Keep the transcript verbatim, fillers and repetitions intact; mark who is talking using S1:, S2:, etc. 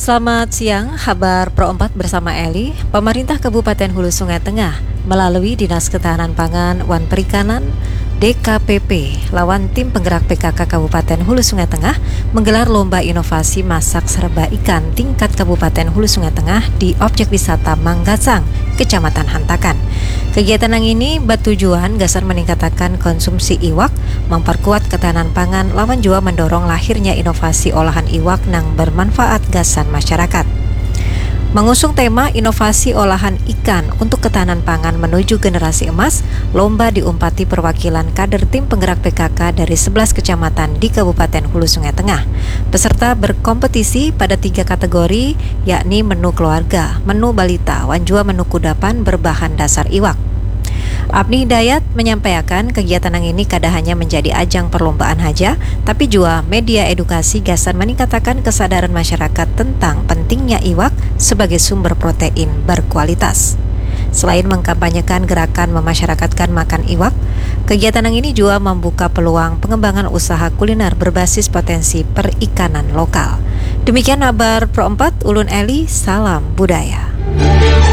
S1: Selamat siang, kabar Pro empat bersama Eli. Pemerintah Kabupaten Hulu Sungai Tengah melalui Dinas Ketahanan Pangan Wan Perikanan D K P P lawan tim penggerak P K K Kabupaten Hulu Sungai Tengah menggelar lomba inovasi masak serba ikan tingkat Kabupaten Hulu Sungai Tengah di objek wisata Manggasang, Kecamatan Hantakan. Kegiatan yang ini bertujuan gasar meningkatkan konsumsi iwak, memperkuat ketahanan pangan, lawan juga mendorong lahirnya inovasi olahan iwak yang bermanfaat gasan masyarakat. Mengusung tema inovasi olahan ikan untuk ketahanan pangan menuju generasi emas, lomba diumpati perwakilan kader tim penggerak P K K dari sebelas kecamatan di Kabupaten Hulu Sungai Tengah. Peserta berkompetisi pada tiga kategori, yakni menu keluarga, menu balita, dan juga menu kudapan berbahan dasar iwak. Abni Hidayat menyampaikan kegiatan yang ini kada hanya menjadi ajang perlombaan saja, tapi juga media edukasi gasan meningkatkan kesadaran masyarakat tentang pentingnya iwak sebagai sumber protein berkualitas. Selain mengkampanyekan gerakan memasyarakatkan makan iwak, kegiatan yang ini juga membuka peluang pengembangan usaha kuliner berbasis potensi perikanan lokal. Demikian kabar Pro empat, Ulun Eli, salam budaya.